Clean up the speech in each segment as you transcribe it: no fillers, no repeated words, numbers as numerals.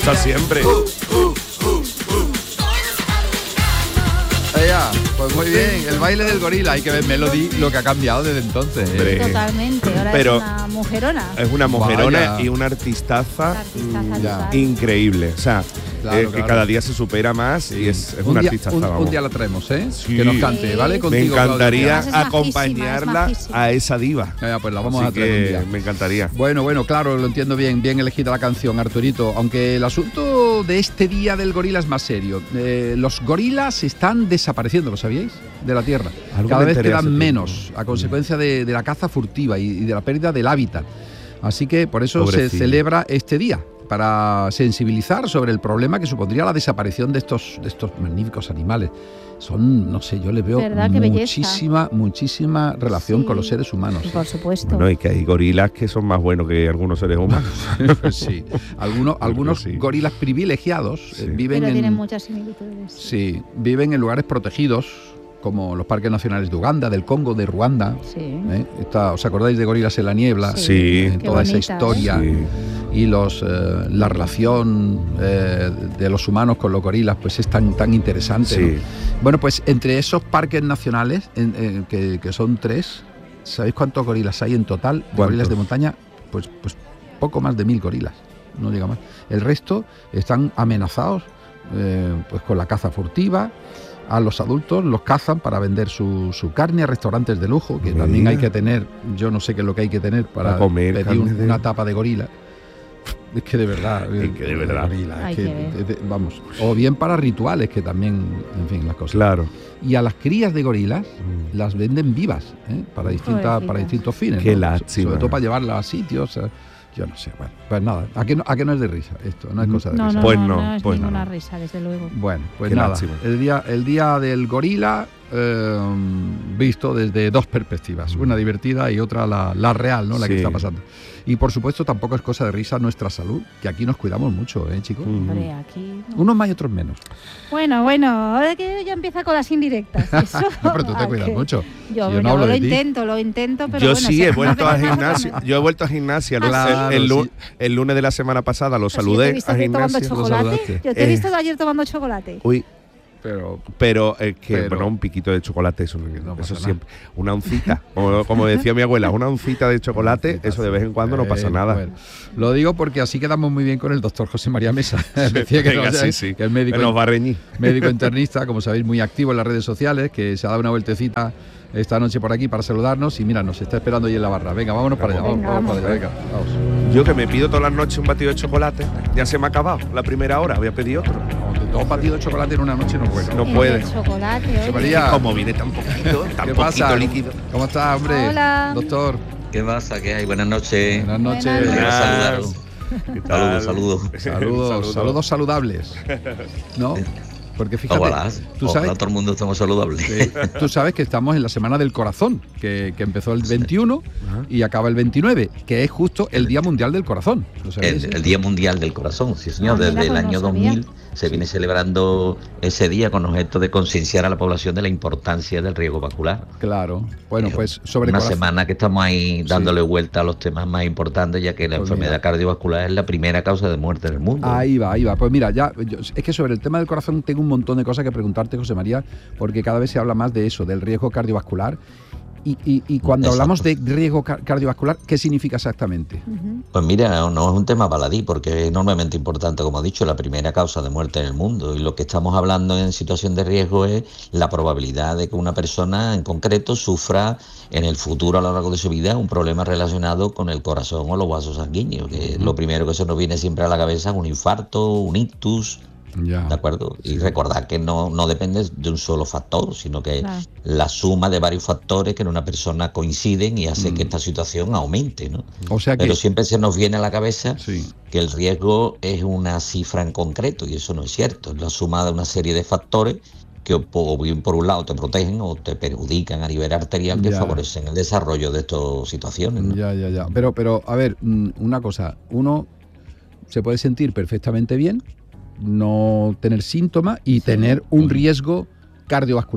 Hasta siempre. Pues muy bien, el baile del gorila. Hay que ver Melody lo que ha cambiado desde entonces. Totalmente, ahora Pero es una mujerona. Es una mujerona Vaya. y una artistaza, total. increíble. O sea, Claro, que claro. cada día se supera más y es una artistaza. un día la traemos, ¿eh? Sí. Que nos cante, ¿vale? Me Contigo, encantaría Claudia. Es majísima, acompañarla es majísima. a esa diva. Claudia. Pues la vamos Así a traer un que día. me encantaría. Bueno, claro, lo entiendo bien elegida la canción, Arturito. Aunque el asunto de este día del gorila es más serio. Los gorilas están desapareciendo, ¿lo sabíais? De la Tierra. Algo Cada me vez enteré quedan hace menos tiempo. a consecuencia de la caza furtiva y de la pérdida del hábitat. Así que por eso se Pobrecillo. celebra este día, para sensibilizar sobre el problema que supondría la desaparición de estos magníficos animales. Son, no sé, yo le veo ¿Verdad? Qué belleza. muchísima relación Sí. con los seres humanos. Por supuesto. Bueno, y que hay gorilas que son más buenos que algunos seres humanos. Sí, algunos sí. gorilas privilegiados Sí. viven Pero en, tienen muchas similitudes. sí, viven en lugares protegidos, como los parques nacionales de Uganda, del Congo, de Ruanda. Sí. ¿Os acordáis de Gorilas en la Niebla? Sí. Toda Qué esa bonitas. historia. Sí. Y la relación de los humanos con los gorilas pues es tan interesante, Sí. ¿no? Bueno, pues entre esos parques nacionales, que son 3, ¿sabéis cuántos gorilas hay en total? De gorilas de montaña, pues poco más de 1000 gorilas, no diga más. El resto están amenazados pues con la caza furtiva. A los adultos los cazan para vender su carne a restaurantes de lujo, que también hay que tener, yo no sé qué es lo que hay que tener para comer pedir carne de- una tapa de gorila. Es que de verdad. Es que de verdad. Gorila, Hay es que, que ver. vamos. O bien para rituales, que también, en fin, las cosas. Claro. Y a las crías de gorilas las venden vivas, para Pobrecitas. distintos fines. Qué ¿no? lástima. Sobre todo para llevarlas a sitios. Yo no sé, bueno, pues nada. ¿A qué no es de risa esto? No es cosa de No, risa. no, Pues no, no, no es pues ninguna no. risa, desde luego. Bueno, pues Qué nada. lástima. El día del gorila visto desde dos perspectivas, una divertida y otra la real, ¿no? La que Sí. está pasando. Y por supuesto tampoco es cosa de risa nuestra salud, que aquí nos cuidamos mucho, chicos. Hombre, aquí... no. Unos más y otros menos. Bueno, ahora que ya empieza con las indirectas. Eso, No, pero tú te ¿a cuidas qué? Yo Yo, no no, hablo lo de ti. intento, pero Yo bueno. sí si he no vuelto me al dejas gimnasio. comer. Yo he vuelto al gimnasio. Claro, sí. El lunes de la semana pasada lo Pues yo te he saludé visto al tomando gimnasio. chocolate. saludaste. Yo te he visto ayer tomando chocolate. Uy, Pero pero bueno, un piquito de chocolate, eso No pasa nada. siempre. Una oncita, como decía mi abuela, una oncita de chocolate, eso de vez en cuando no pasa nada. bueno. Lo digo porque así quedamos muy bien con el doctor José María Mesa. Decía que, Venga, no, sí. que es médico, Me nos va a reñir. médico internista, como sabéis, muy activo en las redes sociales, que se ha dado una vueltecita esta noche por aquí para saludarnos y mira, nos está esperando ahí en la barra. Venga, vámonos para allá, Venga, vamos para vamos. allá, venga, vamos. Yo que me pido todas las noches un batido de chocolate, ya se me ha acabado la primera hora, voy a pedir otro. Dos batidos de chocolate en una noche no es bueno. No Y puede. el chocolate, José oye. María, Como viene tan poquito, tan ¿qué poquito pasa? líquido. ¿Cómo estás, hombre? Hola. Doctor, ¿Qué pasa? ¿Qué hay? Buenas noches. buenas noches. Buenas Me alegra Buenas. saludaros. ¿Qué tal? Saludos. Saludos saludables. ¿No? Porque fíjate, Ojalá, tú ojalá sabes, todo el mundo estemos saludables. tú sabes que estamos en la Semana del Corazón, que empezó el 21 y acaba el 29, que es justo el Día Mundial del Corazón. ¿Lo sabéis? El Día Mundial del Corazón, sí señor. Ah, mira, Desde el pues no año sabía. 2000 se viene celebrando ese día con objeto de concienciar a la población de la importancia del riesgo vascular. Claro. Bueno, pues sobre Una corazón. semana que estamos ahí dándole vuelta a los temas más importantes, ya que la Pues enfermedad mira. cardiovascular es la primera causa de muerte en el mundo. Ahí va. Pues mira, es que sobre el tema del corazón tengo un montón de cosas que preguntarte, José María, porque cada vez se habla más de eso, del riesgo cardiovascular. Y cuando Exacto. hablamos de riesgo cardiovascular, ¿qué significa exactamente? Ujú. Pues mira, no es un tema baladí, porque es enormemente importante, como he dicho, la primera causa de muerte en el mundo. Y lo que estamos hablando en situación de riesgo es la probabilidad de que una persona en concreto sufra en el futuro, a lo largo de su vida, un problema relacionado con el corazón o los vasos sanguíneos, que lo primero que se nos viene siempre a la cabeza es un infarto, un ictus. Ya. ¿De acuerdo? Y recordar que no depende de un solo factor, sino que Claro. la suma de varios factores que en una persona coinciden y hace que esta situación aumente, ¿no? O sea que Pero siempre se nos viene a la cabeza sí. que el riesgo es una cifra en concreto, y eso no es cierto. Es la suma de una serie de factores que o bien por un lado te protegen o te perjudican a nivel arterial, que Ya. favorecen el desarrollo de estas situaciones, ¿no? Ya. Pero a ver, una cosa, uno se puede sentir perfectamente bien, no tener síntomas y tener un riesgo cardiovascular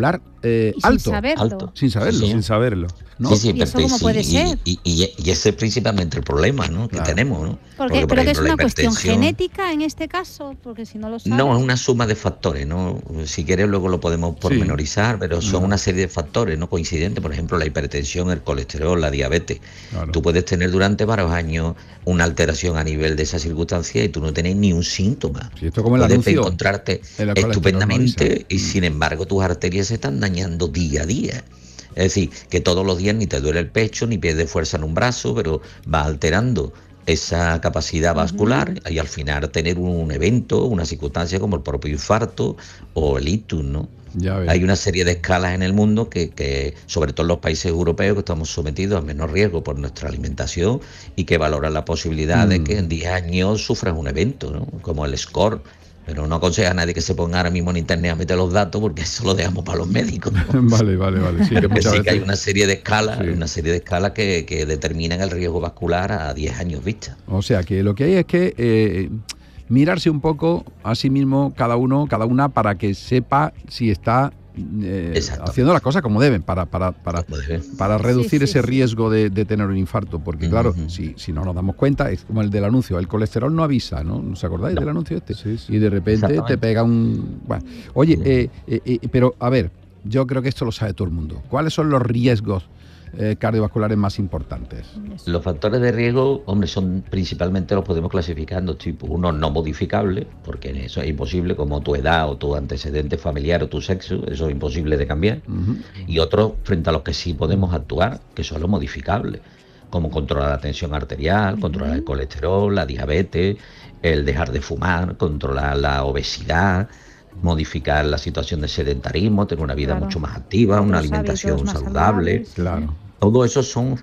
alto. Sin saberlo. Sin saberlo. ¿No? Sí, ¿Y eso cómo puede ser? Y ese es principalmente el problema, ¿no? Que tenemos, ¿no? Porque, por pero que es ejemplo, la una cuestión hipertensión- genética en este caso, porque si no lo sabes. No, es una suma de factores, ¿no? Si quieres luego lo podemos pormenorizar, pero son una serie de factores no coincidentes. Por ejemplo, la hipertensión, el colesterol, la diabetes. Claro. Tú puedes tener durante varios años una alteración a nivel de esa circunstancia y tú no tienes ni un síntoma. Sí, esto como el Puedes anuncio, encontrarte el colesterol estupendamente normaliza. y sin embargo tus arterias se están dañando día a día. Es decir, que todos los días ni te duele el pecho, ni pierdes fuerza en un brazo, pero va alterando esa capacidad vascular y al final tener un evento, una circunstancia como el propio infarto o el ictus, ¿no? Ya ves. Hay una serie de escalas en el mundo que, sobre todo en los países europeos, que estamos sometidos a menos riesgo por nuestra alimentación y que valoran la posibilidad de que en 10 años sufras un evento, ¿no? Como el SCORE. Pero no aconseja a nadie que se ponga ahora mismo en internet a meter los datos porque eso lo dejamos para los médicos, ¿no? Vale. Sí, que Pero muchas sí que veces... hay una serie de escalas, Sí. que determinan el riesgo vascular a 10 años vista. O sea, que lo que hay es que mirarse un poco a sí mismo, cada una, para que sepa si está haciendo las cosas como deben, para reducir Sí, ese sí. riesgo de tener un infarto. Porque claro, si no nos damos cuenta, es como el del anuncio, el colesterol no avisa, ¿no? ¿Os acordáis del anuncio este? Sí. Y de repente te Exactamente. pega un... Bueno, oye, pero a ver, yo creo que esto lo sabe todo el mundo. ¿Cuáles son los riesgos cardiovasculares más importantes? Los factores de riesgo, hombre, son principalmente los podemos clasificar en dos tipos. Uno no modificable, porque eso es imposible, como tu edad o tu antecedente familiar o tu sexo, eso es imposible de cambiar. Y otros frente a los que sí podemos actuar, que son los modificables, como controlar la tensión arterial, controlar el colesterol, la diabetes, el dejar de fumar, controlar la obesidad, modificar la situación de sedentarismo, tener una vida Claro. mucho más activa, una Otros alimentación hábitos más saludable. saludables. Claro. Todo eso son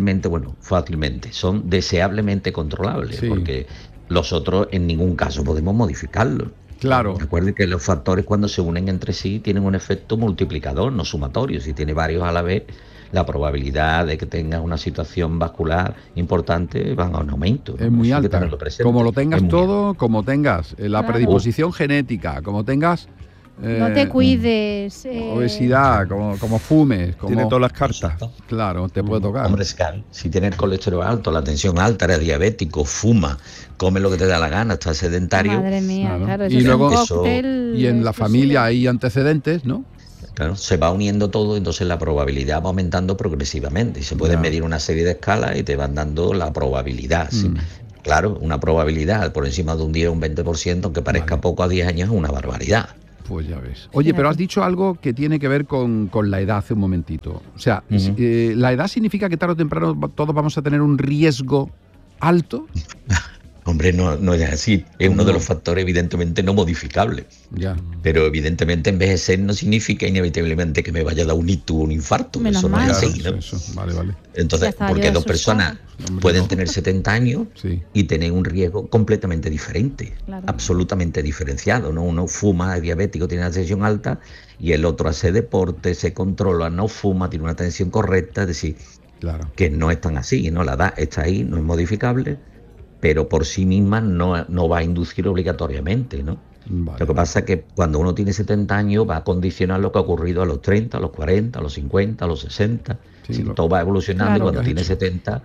son deseablemente controlables, Sí. porque los otros en ningún caso podemos modificarlos. Claro. Recuerden que los factores cuando se unen entre sí tienen un efecto multiplicador, no sumatorio. Si tiene varios a la vez, la probabilidad de que tengas una situación vascular importante va en aumento. Es muy Eso hay que alta. tenerlo presente. Como lo tengas Es muy todo, como tengas la Claro. predisposición genética, como tengas No te cuides. obesidad, como fumes, como... Tiene todas las cartas. Exacto. Claro, te puede tocar. Hombre, es que si tienes el colesterol alto, la tensión alta, eres diabético, fuma, come lo que te da la gana, estás sedentario, Madre mía, Claro. claro. Y eso luego- es un cóctel Y en la explosivo. familia hay antecedentes, ¿no? claro, se va uniendo todo, entonces la probabilidad va aumentando progresivamente. Y se pueden Ya. medir una serie de escalas y te van dando la probabilidad. Sí. Claro, una probabilidad por encima de un 10 o un 20%, aunque parezca Vale. poco a 10 años, es una barbaridad. Pues ya ves. Oye, pero has dicho algo que tiene que ver con la edad hace un momentito. O sea, ¿la edad significa que tarde o temprano todos vamos a tener un riesgo alto? Hombre, no es así. Es uno de los factores evidentemente no modificables. Ya. Pero evidentemente envejecer no significa inevitablemente que me vaya a dar un ictus o un infarto. Menos Eso no mal. es Claro, así, ¿no? eso. Vale. Ya Entonces, estaba yo porque dos asustada. personas Hombre, pueden no. tener 70 años Sí. y tener un riesgo completamente diferente, Claro. absolutamente diferenciado, ¿no? Uno fuma, es diabético, tiene una tensión alta, y el otro hace deporte, se controla, no fuma, tiene una tensión correcta, es decir, Claro. que no es tan así, ¿no? La edad está ahí, no es modificable, pero por sí misma no va a inducir obligatoriamente, ¿no? Vale. Lo que pasa es que cuando uno tiene 70 años va a condicionar lo que ha ocurrido a los 30, a los 40, a los 50, a los 60. Sí, Si lo- todo va evolucionando Claro. y cuando Lo que has tienes hecho. 70,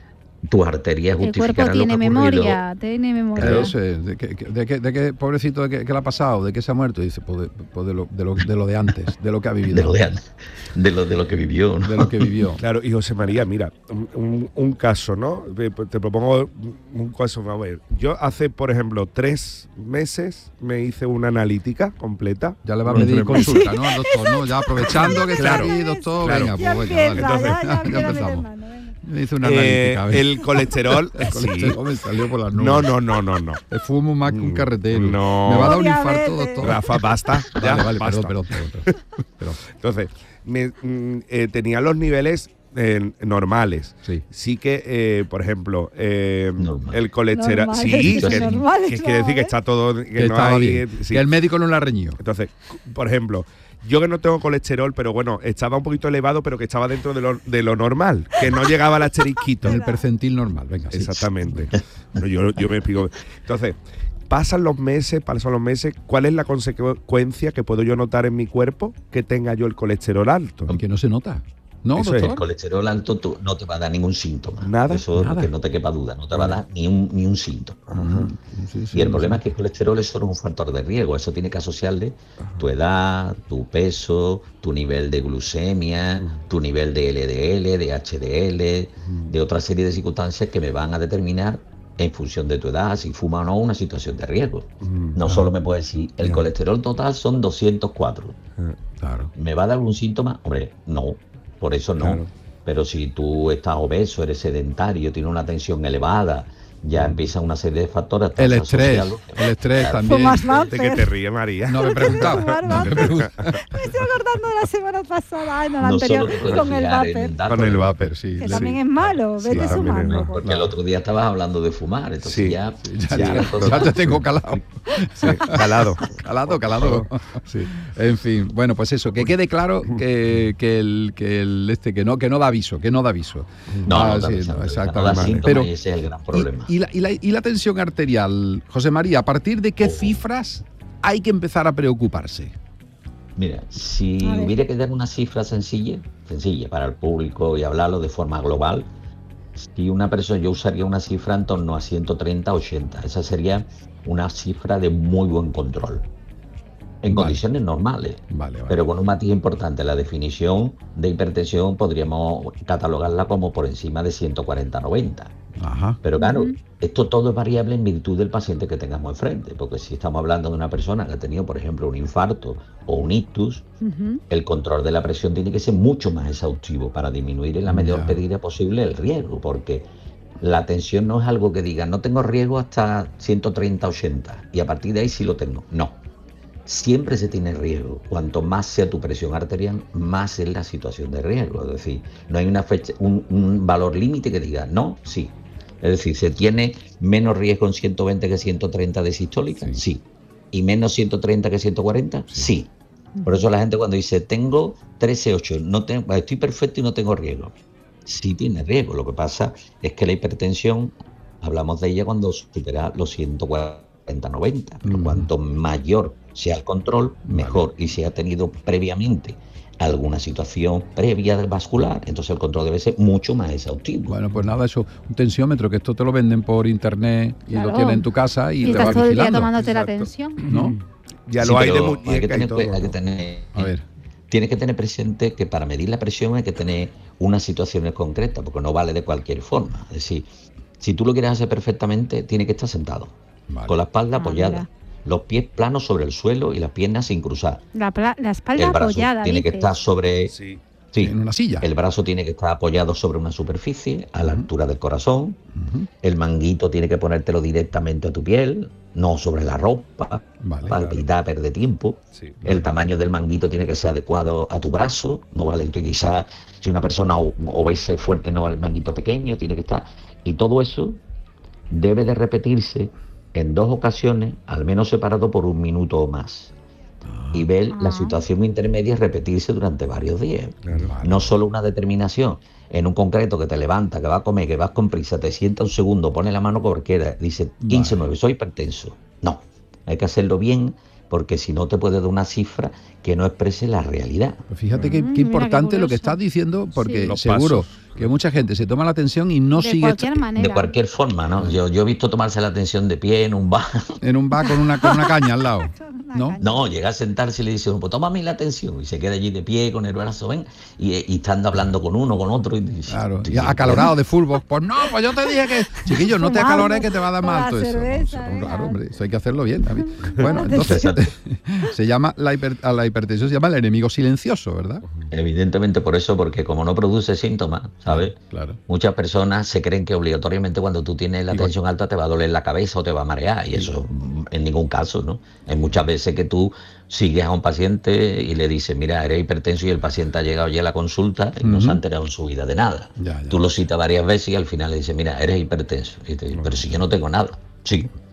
tus arterias El cuerpo justificarán lo que tiene ha ocurrido. memoria, tiene memoria. Claro, de qué pobrecito, de qué le ha pasado, de qué se ha muerto. Y dice, pues de lo de antes, de lo que ha vivido. De lo de antes, de lo que vivió, ¿no? De lo que vivió. Claro, y José María, mira, un caso, ¿no? Te propongo un caso, a ver. Yo hace, por ejemplo, 3 meses me hice una analítica completa. Ya le va a Unos pedir 3 meses. consulta, ¿no? Al doctor, ¿no? Ya aprovechando que Claro, está aquí, doctor. claro. Venga, Ya pues empieza, venga, vale. ya Ya empieza a meter empezamos. mano, venga. Me hizo una analítica. a ver. El colesterol, El sí. colesterol me salió por las nubes. No. Le fumo más que un carretero. No. Me va a dar un Diabetes. infarto, doctor. Rafa, basta. Ya, Vale, basta. perdón. Entonces, tenía los niveles normales. Sí. Que, por ejemplo, Normal. el colesterol... Normales, Sí, son que normales, quiere decir que ¿sabes? está todo... Que Que no estaba hay, bien. sí. Que el médico no la reñió. Entonces, por ejemplo, yo que no tengo colesterol, pero bueno, estaba un poquito elevado, pero que estaba dentro de lo normal, que no llegaba al asterisquito. En el percentil normal, venga. Sí. Exactamente. Bueno, yo me explico. Entonces, pasan los meses, ¿cuál es la consecuencia que puedo yo notar en mi cuerpo que tenga yo el colesterol alto? Que no se nota. No, Eso doctor. El colesterol alto no te va a dar ningún síntoma. Nada. Eso Nada. que no te quepa duda, no te va a dar ni un síntoma. Sí, sí, Y el no problema sé. es que el colesterol es solo un factor de riesgo. Eso tiene que asociarle tu edad, tu peso, tu nivel de glucemia, tu nivel de LDL, de HDL, de otra serie de circunstancias que me van a determinar en función de tu edad, si fuma o no, una situación de riesgo. No solo me puede decir, el colesterol total son 204. Claro. ¿Me va a dar algún síntoma? Hombre, no. Por eso no. Claro. Pero si tú estás obeso, eres sedentario, tienes una tensión elevada, ya empiezan una serie de factores. El estrés Claro. también. Fumas De que te vapor. ríe, María. No me preguntaba. No me preguntaba. Me estoy acordando de la semana pasada, no, la No anterior, solo te puedes con el fijar en vapor. el dato Con el de- vapor, Sí, Que sí. también es malo, Sí, vete también es sumando. malo. Porque el otro día estabas hablando de fumar, entonces Sí. ya Ya, la cosa- te tengo calado. Sí, calado. Calado. Sí. En fin, bueno, pues eso, que quede claro que no da aviso, No, no, sí, no, no, exactamente. exactamente. No da síntomas Pero, y ese es el gran problema. y la tensión arterial, José María, ¿a partir de qué cifras hay que empezar a preocuparse? Mira, si A ver. hubiera que dar una cifra sencilla para el público y hablarlo de forma global, si una persona, yo usaría una cifra en torno a 130-80. Esa sería una cifra de muy buen control. En Vale. condiciones normales. Vale. Pero con un matiz importante, la definición de hipertensión podríamos catalogarla como por encima de 140-90. Ajá. Pero claro, esto todo es variable en virtud del paciente que tengamos enfrente, porque si estamos hablando de una persona que ha tenido, por ejemplo, un infarto o un ictus, el control de la presión tiene que ser mucho más exhaustivo para disminuir en la menor Ya. medida posible el riesgo, porque la tensión no es algo que diga, no tengo riesgo hasta 130-80 y a partir de ahí sí lo tengo. No. Siempre se tiene riesgo. Cuanto más sea tu presión arterial, más es la situación de riesgo. Es decir, no hay una fecha, un valor límite que diga no, sí. Es decir, ¿se tiene menos riesgo en 120 que 130 de sistólica? Sí. ¿Y menos 130 que 140? Sí. Por eso la gente cuando dice tengo 13,8, no tengo, estoy perfecto y no tengo riesgo. Sí tiene riesgo. Lo que pasa es que la hipertensión, hablamos de ella cuando supera los 140-90. Pero cuanto mayor sea el control, mejor. Y si ha tenido previamente alguna situación previa del vascular, entonces el control debe ser mucho más exhaustivo. Bueno, pues nada, eso, un tensiómetro, que esto te lo venden por internet y Claro. lo tienes en tu casa y Y te estás vas todo el día vigilando. tomándote la Exacto. tensión. ¿No? Ya Sí, lo hay de pero muñeca y todo. hay que tener, A ver. tienes que tener presente que para medir la presión hay que tener unas situaciones concretas, porque no vale de cualquier forma. Es decir, si tú lo quieres hacer perfectamente, tiene que estar sentado, Vale. con la espalda Ah, apoyada, mira. los pies planos sobre el suelo y las piernas sin cruzar. La espalda El brazo apoyada, tiene que dices. estar sobre... Sí. Sí, En una silla. el brazo tiene que estar apoyado sobre una superficie a la altura del corazón. Ujú. El manguito tiene que ponértelo directamente a tu piel, no sobre la ropa, Vale, para claro. evitar perder tiempo. Sí. El tamaño del manguito tiene que ser adecuado a tu brazo, no vale utilizar, si una persona obesa y fuerte, no vale el manguito pequeño, tiene que estar. Y todo eso debe de repetirse en 2 ocasiones, al menos separado por 1 minuto o más. Y ver la situación intermedia repetirse durante varios días. Claro. No solo una determinación en un concreto que te levanta, que va a comer, que vas con prisa, te sienta un segundo, pone la mano cualquiera, dice 15-9, soy hipertenso. No, hay que hacerlo bien, porque si no te puede dar una cifra que no exprese la realidad. Pues fíjate qué Mira, qué importante lo que curioso. estás diciendo, porque Sí. Los seguro pasos. que mucha gente se toma la atención y no De sigue cualquier manera. De cualquier forma, ¿no? Yo he visto tomarse la atención de pie en un bar. en un bar con una caña al lado. Una ¿No? caña. No, llega a sentarse y le dice, pues tómame la atención. Y se queda allí de pie con el brazo, ven, y estando hablando con uno, con otro. Y dice, Claro, y acalorado de fútbol. Pues no, pues yo te dije que, chiquillo, no te Fumando acalores que te va a dar con mal la todo eso. cerveza, No, venga. claro, hombre, eso hay que hacerlo bien. David. Bueno, entonces se llama a la hipertensión se llama el enemigo silencioso, ¿verdad? Evidentemente por eso, porque como no produce síntomas, ¿sabes? Claro. Muchas personas se creen que obligatoriamente cuando tú tienes la Igual. tensión alta te va a doler la cabeza o te va a marear, y eso en ningún caso, ¿no? Hay muchas veces que tú sigues a un paciente y le dices, mira, eres hipertenso, y el paciente ha llegado ya a la consulta y no se ha enterado en su vida de nada. Ya. Tú lo citas varias veces y al final le dices, mira, eres hipertenso. Y te dice, pero si yo no tengo nada. Sí,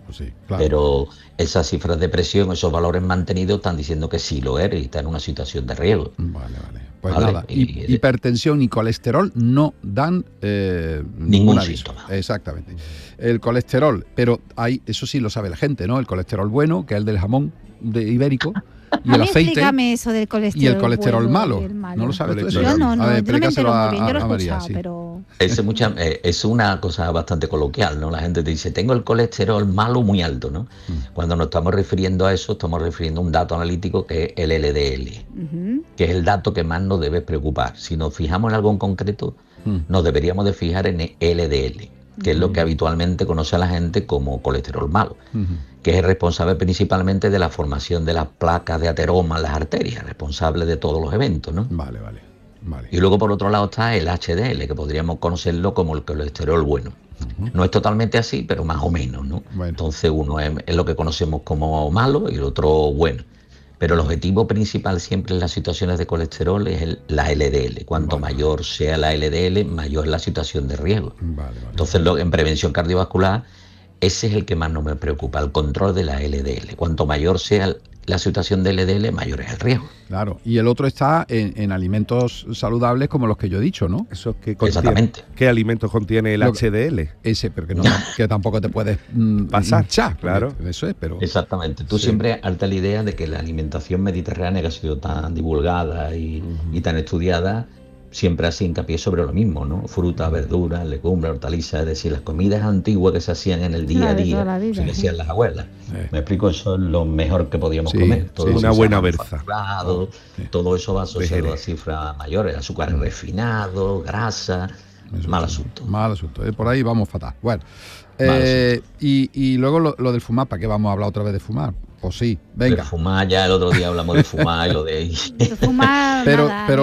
Pues sí, claro. Pero esas cifras de presión, esos valores mantenidos, están diciendo que sí lo eres y está en una situación de riesgo. Vale. Pues Vale, nada, hipertensión y colesterol no dan ningún aviso. síntoma. Exactamente. El colesterol, pero eso sí lo sabe la gente, ¿no? El colesterol bueno, que es el del jamón ibérico, y el aceite. Explícame eso del colesterol. Y el colesterol bueno malo. y el malo. ¿No lo sabes tú eso? Yo no, A ver, yo no me explícaselo entero muy bien. Yo lo he María, escuchado, sí. pero... Es una cosa bastante coloquial, ¿no? La gente te dice, tengo el colesterol malo muy alto, ¿no? Cuando nos estamos refiriendo a eso, estamos refiriendo a un dato analítico que es el LDL, que es el dato que más nos debe preocupar. Si nos fijamos en algo en concreto, nos deberíamos de fijar en el LDL, que es lo que habitualmente conoce a la gente como colesterol malo, que es responsable principalmente de la formación de las placas de ateroma en las arterias, responsable de todos los eventos, ¿no? Vale. Y luego por otro lado está el HDL, que podríamos conocerlo como el colesterol bueno. No es totalmente así, pero más o menos, ¿no? Bueno. Entonces uno es lo que conocemos como malo y el otro bueno. Pero el objetivo principal siempre en las situaciones de colesterol es la LDL. Cuanto mayor sea la LDL, mayor es la situación de riesgo. Entonces en prevención cardiovascular, ese es el que más nos me preocupa, el control de la LDL. Cuanto mayor sea la situación de LDL, mayor es el riesgo. Claro, y el otro está en alimentos saludables como los que yo he dicho, ¿no? Eso que Exactamente. ¿Qué alimentos contiene el HDL? Ese, pero que tampoco te puedes pasar, hinchar, claro. Eso es, pero... Exactamente. Tú siempre harta la idea de que la alimentación mediterránea, que ha sido tan divulgada y tan estudiada, siempre hace hincapié sobre lo mismo, ¿no? Frutas, verduras, legumbres, hortalizas, es decir, las comidas antiguas que se hacían en el día a día, se le hacían las abuelas. Me explico, eso es lo mejor que podíamos comer. Todo una buena berza. Todo eso va asociado a cifras mayores, azúcares refinados, grasa, mal asunto. Mal asunto, por ahí vamos fatal. Bueno, y luego lo del fumar, ¿para qué vamos a hablar otra vez de fumar? Pues sí, venga. De fumar, ya el otro día hablamos de fumar y lo de... fumar, pero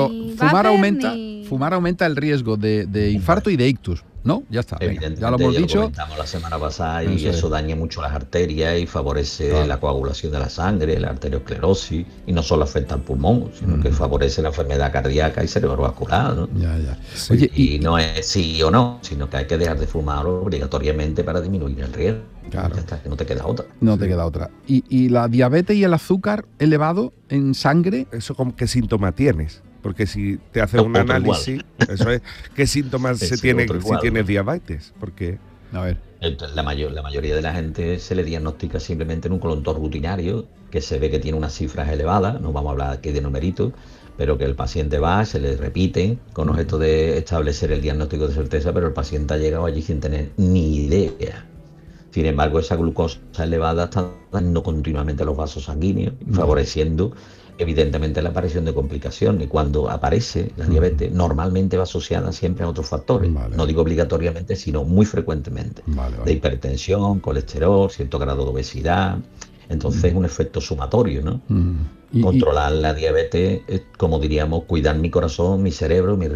fumar aumenta el riesgo de infarto y de ictus, ¿no? Ya está, venga, ya lo hemos dicho. Lo comentamos la semana pasada y eso daña mucho las arterias y favorece la coagulación de la sangre, la arteriosclerosis, y no solo afecta al pulmón, sino que favorece la enfermedad cardíaca y cerebrovascular, ¿no? Ya. Sí. Oye, y no es sí o no, sino que hay que dejar de fumar obligatoriamente para disminuir el riesgo. Claro. Ya está, que no te queda otra. No te queda otra. ¿Y la diabetes y el azúcar elevado en sangre? ¿Eso qué síntomas tienes? Porque si te haces un análisis, eso es, ¿qué síntomas se tiene si tienes diabetes? Porque... A ver. La mayoría de la gente se le diagnostica simplemente en un control rutinario, que se ve que tiene unas cifras elevadas, no vamos a hablar aquí de numeritos, pero que el paciente va, se le repiten con objeto de establecer el diagnóstico de certeza, pero el paciente ha llegado allí sin tener ni idea. Sin embargo, esa glucosa elevada está dando continuamente a los vasos sanguíneos, favoreciendo evidentemente la aparición de complicaciones. Y cuando aparece la diabetes, normalmente va asociada siempre a otros factores. No digo obligatoriamente, sino muy frecuentemente. De hipertensión, colesterol, cierto grado de obesidad. Entonces es un efecto sumatorio, ¿no? Controlar la diabetes es, como diríamos, cuidar mi corazón, mi cerebro, mi